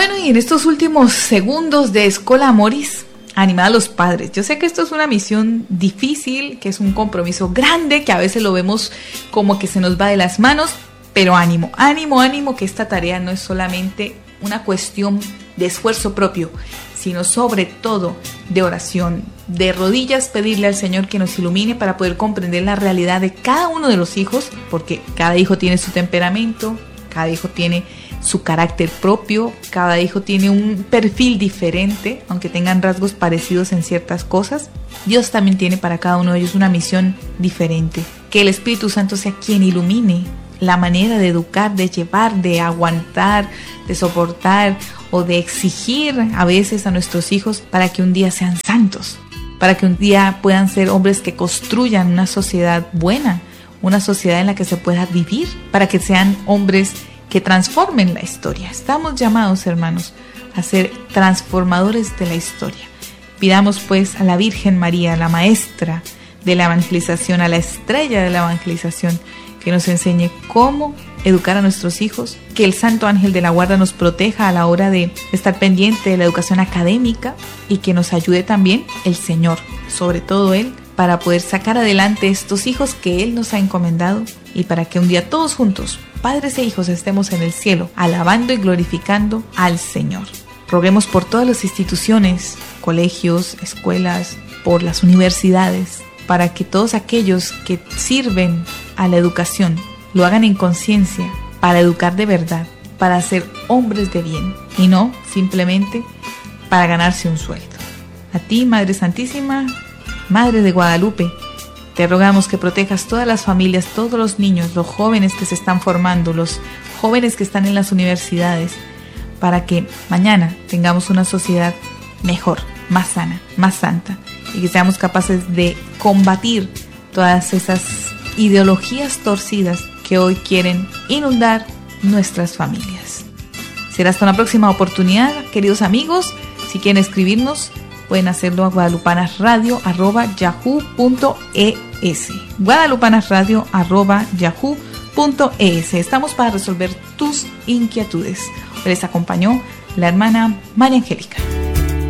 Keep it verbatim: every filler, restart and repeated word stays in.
Bueno, y en estos últimos segundos de Escola Amoris, animar a los padres. Yo sé que esto es una misión difícil, que es un compromiso grande, que a veces lo vemos como que se nos va de las manos, pero ánimo, ánimo, ánimo, que esta tarea no es solamente una cuestión de esfuerzo propio, sino sobre todo de oración, de rodillas pedirle al Señor que nos ilumine para poder comprender la realidad de cada uno de los hijos, porque cada hijo tiene su temperamento, cada hijo tiene su carácter propio, cada hijo tiene un perfil diferente, aunque tengan rasgos parecidos en ciertas cosas. Dios también tiene para cada uno de ellos una misión diferente. Que el Espíritu Santo sea quien ilumine la manera de educar, de llevar, de aguantar, de soportar o de exigir a veces a nuestros hijos para que un día sean santos, para que un día puedan ser hombres que construyan una sociedad buena, una sociedad en la que se pueda vivir, para que sean hombres que transformen la historia. Estamos llamados, hermanos, a ser transformadores de la historia. Pidamos pues a la Virgen María, la maestra de la evangelización, a la estrella de la evangelización, que nos enseñe cómo educar a nuestros hijos, que el Santo Ángel de la Guarda nos proteja a la hora de estar pendiente de la educación académica y que nos ayude también el Señor, sobre todo Él, para poder sacar adelante estos hijos que Él nos ha encomendado y para que un día todos juntos, padres e hijos, estemos en el cielo alabando y glorificando al Señor. Roguemos por todas las instituciones, colegios, escuelas, por las universidades, para que todos aquellos que sirven a la educación lo hagan en conciencia, para educar de verdad, para ser hombres de bien y no simplemente para ganarse un sueldo. A ti, Madre Santísima, Madre de Guadalupe, te rogamos que protejas todas las familias, todos los niños, los jóvenes que se están formando, los jóvenes que están en las universidades, para que mañana tengamos una sociedad mejor, más sana, más santa, y que seamos capaces de combatir todas esas ideologías torcidas que hoy quieren inundar nuestras familias. Será hasta una próxima oportunidad, queridos amigos. Si quieren escribirnos, pueden hacerlo a guadalupanasradio arroba yahoo punto es. guadalupanasradio arroba yahoo punto es. Estamos para resolver tus inquietudes. Les acompañó la hermana María Angélica.